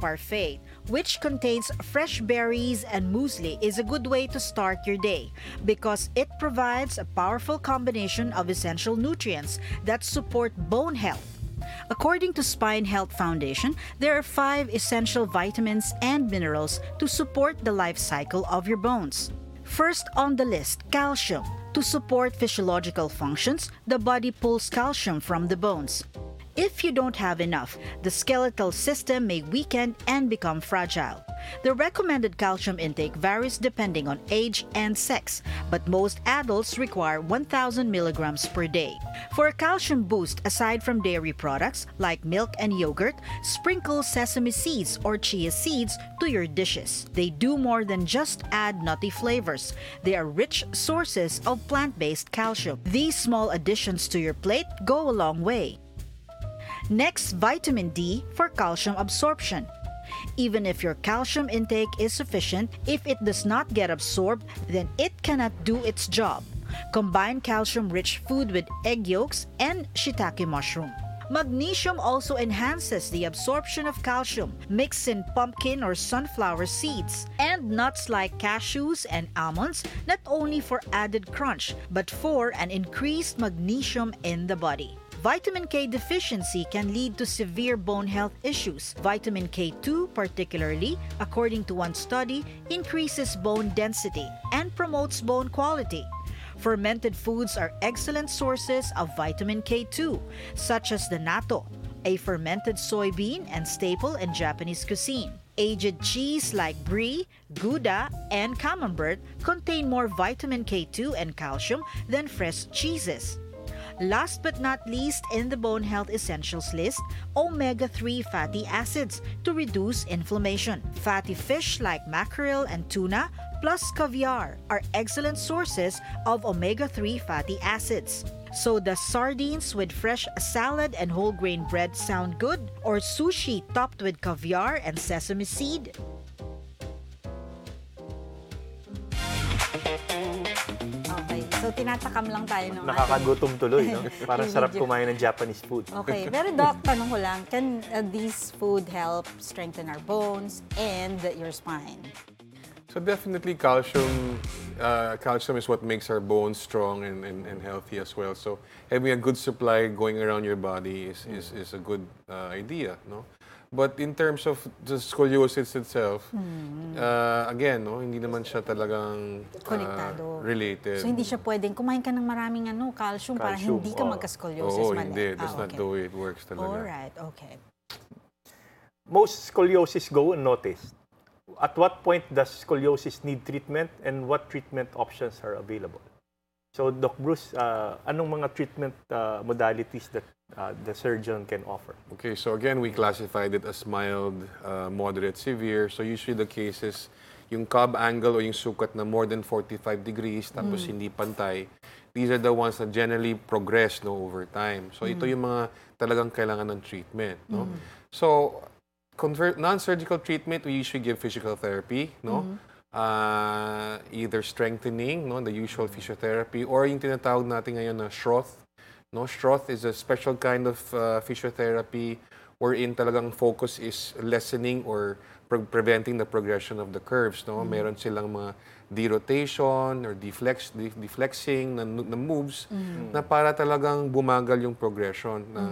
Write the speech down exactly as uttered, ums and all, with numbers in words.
parfait, which contains fresh berries and muesli, is a good way to start your day because it provides a powerful combination of essential nutrients that support bone health. According to Spine Health Foundation, there are five essential vitamins and minerals to support the life cycle of your bones. First on the list, calcium. To support physiological functions, the body pulls calcium from the bones. If you don't have enough, the skeletal system may weaken and become fragile. The recommended calcium intake varies depending on age and sex, but most adults require one thousand milligrams per day. For a calcium boost, aside from dairy products like milk and yogurt, sprinkle sesame seeds or chia seeds to your dishes. They do more than just add nutty flavors. They are rich sources of plant-based calcium. These small additions to your plate go a long way. Next, vitamin D for calcium absorption. Even if your calcium intake is sufficient, if it does not get absorbed, then it cannot do its job. Combine calcium-rich food with egg yolks and shiitake mushroom. Magnesium also enhances the absorption of calcium. Mix in pumpkin or sunflower seeds and nuts like cashews and almonds, not only for added crunch, but for an increased magnesium in the body. Vitamin K deficiency can lead to severe bone health issues. Vitamin K two, particularly, according to one study, increases bone density and promotes bone quality. Fermented foods are excellent sources of vitamin K two, such as the natto, a fermented soybean and staple in Japanese cuisine. Aged cheese like brie, gouda, and camembert contain more vitamin K two and calcium than fresh cheeses. Last but not least in the bone health essentials list, omega three fatty acids to reduce inflammation. Fatty fish like mackerel and tuna plus caviar are excellent sources of omega three fatty acids. So does sardines with fresh salad and whole grain bread sound good? Or sushi topped with caviar and sesame seed? Okay, so tinatakam lang tayo ng Nakakagutom tuloy, no? Parang Yung sarap video. kumain ng Japanese food. Okay, pero Doc, tanong ko lang, can uh, these food help strengthen our bones and your spine? So definitely calcium, uh, calcium is what makes our bones strong and, and, and healthy as well. So having a good supply going around your body is, is, is a good uh, idea, no? But in terms of the scoliosis itself, uh, again, no, hindi naman siya talagang uh, Konektado. related. So hindi siya pwedeng kumain ka ng maraming ano, calcium, para Calcium, hindi ka oh. magka-scoliosis. Oo, Mali. hindi. That's Ah, not okay. the way it works talaga. Alright, okay. Most scoliosis go unnoticed. At what point does scoliosis need treatment and what treatment options are available? So, Doc Bruce, uh, anong mga treatment uh, modalities that uh, the surgeon can offer? Okay, so again, we classified it as mild, uh, moderate, severe. So usually the cases, yung Cobb angle o yung sukat na more than forty-five degrees tapos hindi pantay, these are the ones that generally progress, no, over time. So ito yung mga talagang kailangan ng treatment, no? So convert non-surgical treatment, we usually give physical therapy, no? Uh, either strengthening, no, the usual physiotherapy, or yung tinatawag natin ngayon na Schroth. No, Schroth is a special kind of uh, physiotherapy wherein talagang focus is lessening or pre- preventing the progression of the curves. No, meron silang mga derotation or deflex, de- deflexing na, na moves na para talagang bumagal yung progression ng